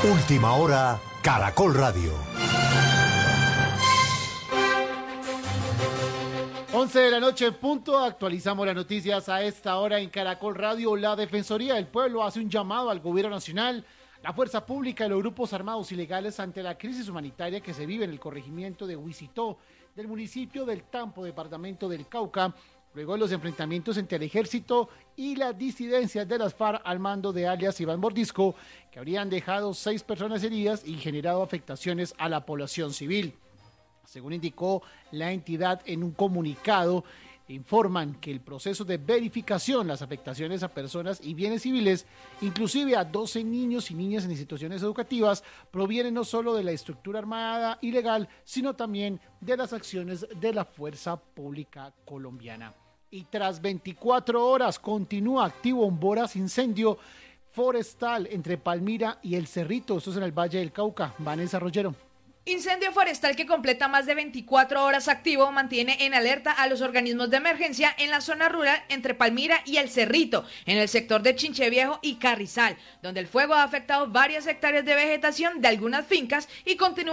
Última hora, Caracol Radio. 11 de la noche en punto, actualizamos las noticias a esta hora en Caracol Radio. La Defensoría del Pueblo hace un llamado al gobierno nacional, la fuerza pública y los grupos armados ilegales ante la crisis humanitaria que se vive en el corregimiento de Huicitó, del municipio del Tampo, departamento del Cauca, luego de los enfrentamientos entre el ejército y las disidencias de las FARC al mando de alias Iván Mordisco, que habrían dejado 6 personas heridas y generado afectaciones a la población civil. Según indicó la entidad en un comunicado, informan que el proceso de verificación, las afectaciones a personas y bienes civiles, inclusive a 12 niños y niñas en instituciones educativas, provienen no solo de la estructura armada ilegal, sino también de las acciones de la fuerza pública colombiana. Y tras 24 horas continúa activo un voraz incendio forestal entre Palmira y El Cerrito, esto es en el Valle del Cauca. Vanessa Rollero. Incendio forestal que completa más de 24 horas activo mantiene en alerta a los organismos de emergencia en la zona rural entre Palmira y El Cerrito, en el sector de Chincheviejo y Carrizal, donde el fuego ha afectado varias hectáreas de vegetación de algunas fincas y continúa